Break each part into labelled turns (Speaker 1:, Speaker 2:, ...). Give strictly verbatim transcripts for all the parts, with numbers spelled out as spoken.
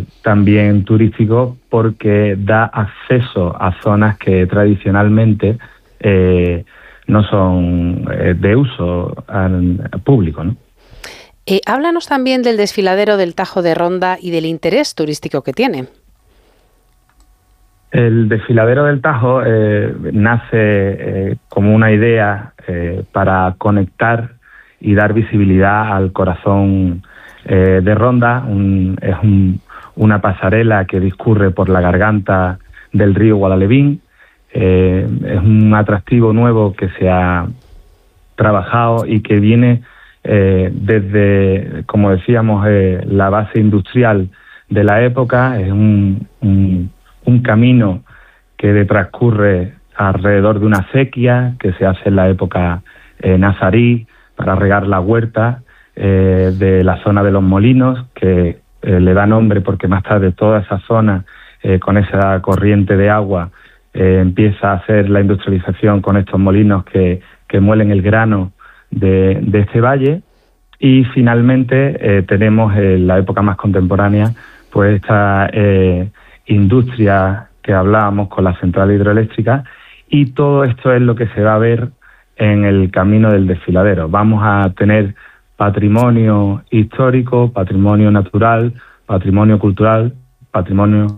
Speaker 1: potencial también turístico porque da acceso a zonas que tradicionalmente eh, no son eh, de uso al público, ¿no?
Speaker 2: Eh, háblanos también del desfiladero del Tajo de Ronda y del interés turístico que tiene.
Speaker 1: El desfiladero del Tajo eh, nace eh, como una idea eh, para conectar y dar visibilidad al corazón eh, de Ronda. Un, es un, una pasarela que discurre por la garganta del río Guadalevín. Eh, es un atractivo nuevo que se ha trabajado y que viene eh, desde, como decíamos, eh, la base industrial de la época. Es un, un, un camino que transcurre alrededor de una acequia que se hace en la época eh, nazarí para regar la huerta eh, de la zona de los molinos, que eh, le da nombre porque más tarde toda esa zona eh, con esa corriente de agua eh, empieza a hacer la industrialización con estos molinos que, que muelen el grano de, de este valle. Y finalmente eh, tenemos en la época más contemporánea pues esta eh, industria que hablábamos con la central hidroeléctrica, y todo esto es lo que se va a ver en el camino del desfiladero. Vamos a tener patrimonio histórico, patrimonio natural, patrimonio cultural, patrimonio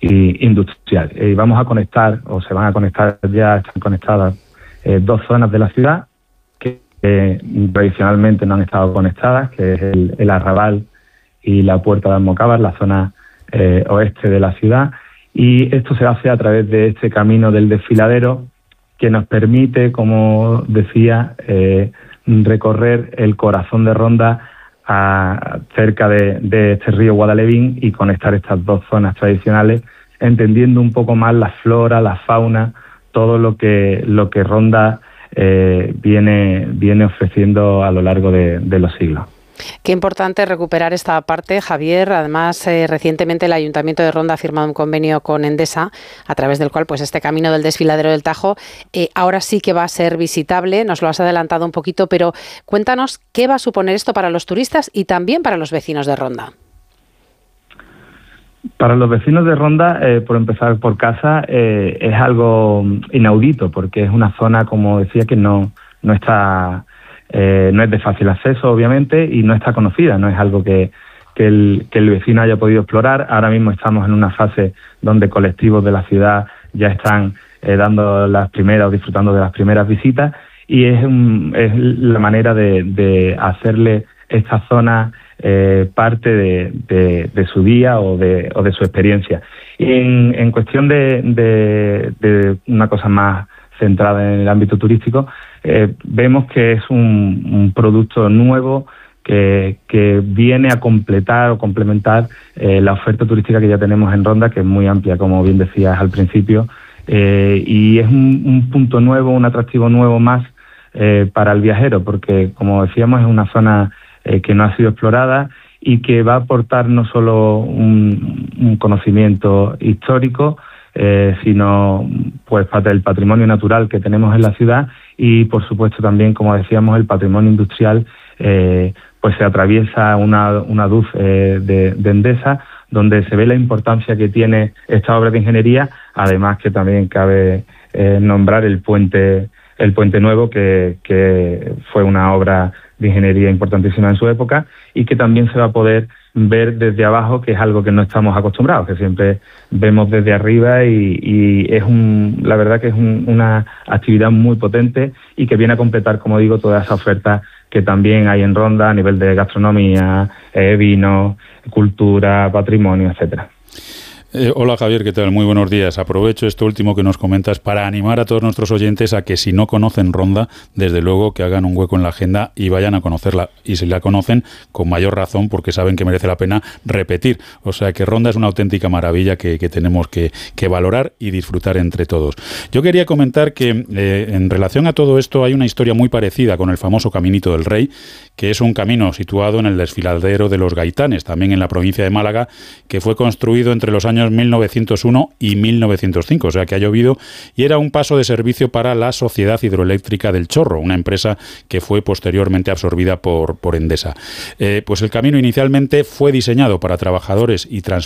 Speaker 1: y industrial. Y vamos a conectar, o se van a conectar, ya están conectadas eh, dos zonas de la ciudad que eh, tradicionalmente no han estado conectadas, que es el, el Arrabal y la Puerta de Almocávar, la zona eh, oeste de la ciudad. Y esto se hace a través de este camino del desfiladero que nos permite, como decía, eh, recorrer el corazón de Ronda a, cerca de, de este río Guadalevín y conectar estas dos zonas tradicionales, entendiendo un poco más la flora, la fauna, todo lo que, lo que Ronda eh, viene, viene ofreciendo a lo largo de, de los siglos.
Speaker 2: Qué importante recuperar esta parte, Javier. Además, eh, recientemente el Ayuntamiento de Ronda ha firmado un convenio con Endesa, a través del cual pues este camino del desfiladero del Tajo eh, ahora sí que va a ser visitable. Nos lo has adelantado un poquito, pero cuéntanos qué va a suponer esto para los turistas y también para los vecinos de Ronda.
Speaker 1: Para los vecinos de Ronda, eh, por empezar por casa, eh, es algo inaudito, porque es una zona, como decía, que no, no está... Eh, no es de fácil acceso, obviamente, y no está conocida, no es algo que, que, el, que el vecino haya podido explorar. Ahora mismo estamos en una fase donde colectivos de la ciudad ya están eh, dando las primeras o disfrutando de las primeras visitas, y es, un, es la manera de, de hacerle esta zona eh, parte de, de, de su día o de, o de su experiencia. Y en, en cuestión de, de, de una cosa más centrada en el ámbito turístico, eh, vemos que es un, un producto nuevo que, que viene a completar o complementar eh, la oferta turística que ya tenemos en Ronda, que es muy amplia, como bien decías al principio, eh, y es un, un punto nuevo, un atractivo nuevo más eh, para el viajero, porque, como decíamos, es una zona eh, que no ha sido explorada y que va a aportar no solo un, un conocimiento histórico, Eh, sino pues parte del patrimonio natural que tenemos en la ciudad, y por supuesto también, como decíamos, el patrimonio industrial. Eh, pues se atraviesa una, una D U F eh, de, de Endesa, donde se ve la importancia que tiene esta obra de ingeniería, además que también cabe eh, nombrar el puente el puente nuevo, que, que fue una obra de ingeniería importantísima en su época, y que también se va a poder ver desde abajo, que es algo que no estamos acostumbrados, que siempre vemos desde arriba, y, y es un, la verdad que es un, una actividad muy potente y que viene a completar, como digo, toda esa oferta que también hay en Ronda a nivel de gastronomía, eh, vino, cultura, patrimonio, etcétera.
Speaker 3: Eh, hola Javier, ¿qué tal? Muy buenos días. Aprovecho esto último que nos comentas para animar a todos nuestros oyentes a que, si no conocen Ronda, desde luego que hagan un hueco en la agenda y vayan a conocerla. Y si la conocen, con mayor razón, porque saben que merece la pena repetir. O sea que Ronda es una auténtica maravilla que, que tenemos que, que valorar y disfrutar entre todos. Yo quería comentar que eh, en relación a todo esto hay una historia muy parecida con el famoso Caminito del Rey, que es un camino situado en el desfiladero de los Gaitanes, también en la provincia de Málaga, que fue construido entre los años mil novecientos uno y mil novecientos cinco, o sea que ha llovido, y era un paso de servicio para la Sociedad Hidroeléctrica del Chorro, una empresa que fue posteriormente absorbida por, por Endesa. Eh, pues el camino inicialmente fue diseñado para trabajadores y transportistas